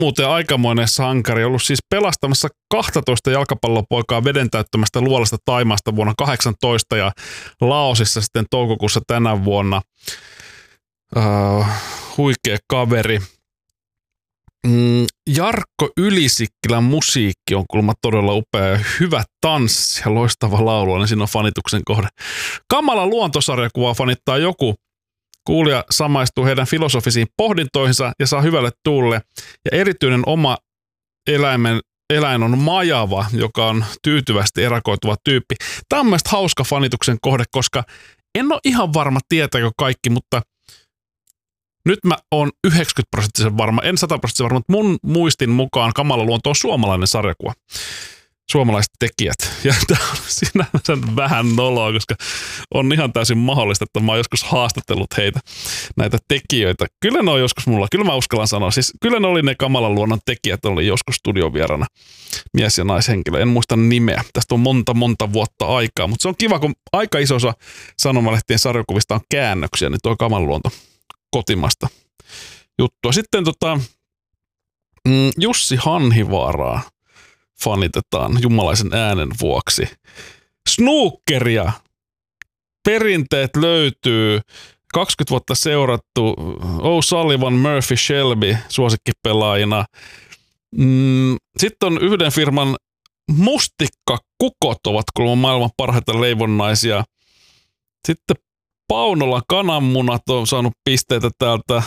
muuten aikamoinen sankari, ollut siis pelastamassa 12 jalkapallopoikaa vedentäyttämästä luolasta Taimaasta vuonna 2018 ja Laosissa sitten toukokuussa tänä vuonna. Huikea kaveri. Jarkko Ylisikkilän musiikki on kuulemma todella upea ja hyvä tanssi ja loistava laulu, niin siinä on fanituksen kohde. Kamala luontosarjakuvaa fanittaa joku. Kuulija samaistuu heidän filosofisiin pohdintoihinsa ja saa hyvälle tuulle. Ja erityinen oma eläin on majava, joka on tyytyvästi erakoituva tyyppi. Tämä on mielestäni hauska fanituksen kohde, koska en ole ihan varma tietääkö kaikki, mutta nyt mä oon 90% varma, en 100% varma, mutta mun muistin mukaan Kamala luonto on suomalainen sarjakuva. Suomalaiset tekijät. Ja tämä on sinänsä vähän noloa, koska on ihan täysin mahdollista, että mä oon joskus haastatellut heitä, näitä tekijöitä. Kyllä ne on joskus mulla, kyllä mä uskallan sanoa. Siis kyllä ne oli ne Kamalan luonnon tekijät, oli joskus studiovierana mies- ja naishenkilö. En muista nimeä. Tästä on monta vuotta aikaa, mutta se on kiva, kun aika iso osa sanomalehtien sarjakuvista on käännöksiä, niin tuo Kamalan luonto kotimasta juttua. Sitten Jussi Hanhivaaraa fanitetaan jumalaisen äänen vuoksi. Snookeria. Perinteet löytyy. 20 vuotta seurattu. O'Sullivan, Murphy, Shelby suosikkipelaajina. Sitten on yhden firman mustikkakukot ovat kuulemma maailman parhaita leivonnaisia. Sitten Paunola kananmunat on saanut pisteitä täältä.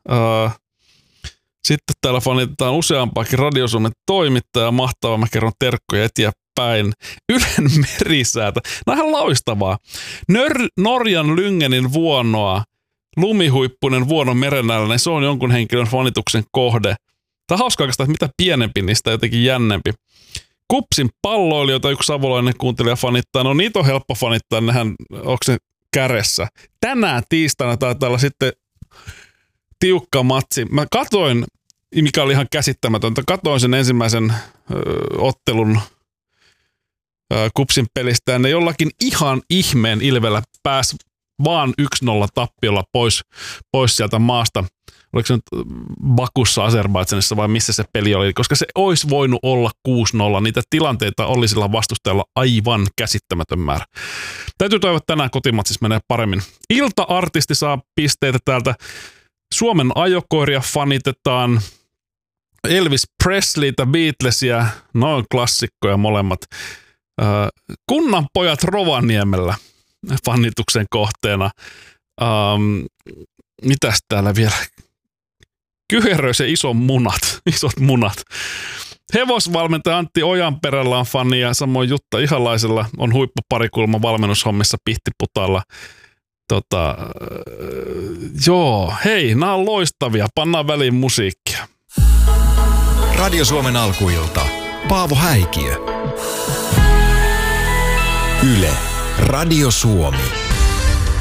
Sitten täällä fanitetaan useampaakin Radio Suomen toimittajaa. Mahtavaa, mä kerron terkkoja eteenpäin. Ylen merisäätä. Nämä on ihan loistavaa. Norjan Lyngenin vuonoa. Lumihuippunen vuono merenällä. Se on jonkun henkilön fanituksen kohde. Tämä on hauskaa oikeastaan, että mitä pienempi, niin sitä jotenkin jännempi. Kupsin palloilijoita yksi savolainen kuuntelija fanittaa. No niitä on helppo fanittaa. Nehän, onko se käressä? Tänään tiistaina taitaa olla sitten tiukka matsi. Mä katoin, mikä oli ihan käsittämätöntä, katoin sen ensimmäisen ottelun Kupsin pelistä ja ne jollakin ihan ihmeen ilvellä pääsi vaan 1-0 tappiolla pois sieltä maasta. Oliko se nyt Bakussa, Azerbaidžanissa vai missä se peli oli, koska se olisi voinut olla 6-0. Niitä tilanteita oli sillä vastustajalla aivan käsittämätön määrä. Täytyy toivoa, että tänään kotimatsissa menee paremmin. Ilta-artisti saa pisteitä täältä. Suomen ajokoiria fanitetaan. Elvis Presleytä, Beatlesia, noin klassikkoja molemmat. Kunnanpojat Rovaniemellä fanituksen kohteena. Mitäs täällä vielä? Kyheröisen isot munat. Hevosvalmentaja Antti Ojanperällä on fani ja samoin Jutta Ihalaisella on huippuparikulma valmennushommissa Pihtiputalla. Joo, hei, nämä on loistavia. Pannaan väliin musiikkia. Radio Suomen alkuilta. Paavo Häikiö. Yle. Radio Suomi.